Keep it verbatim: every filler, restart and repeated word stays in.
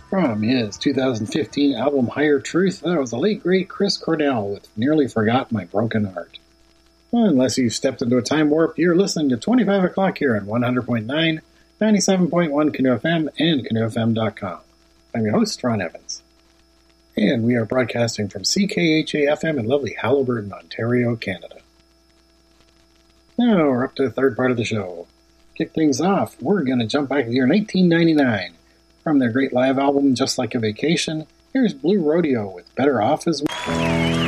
From his two thousand fifteen album Higher Truth, that was the late great Chris Cornell with Nearly Forgot My Broken Heart. Well, unless you stepped into a time warp, you're listening to twenty-five o'clock here on one hundred point nine, ninety-seven point one Canoe F M and Canoe F M dot com. I'm your host, Ron Evans. And we are broadcasting from C K H A F M in lovely Haliburton, Ontario, Canada. Now we're up to the third part of the show. Kick things off, we're going to jump back to the year nineteen ninety-nine. From their great live album, Just Like a Vacation, here's Blue Rodeo with Better Off As Well.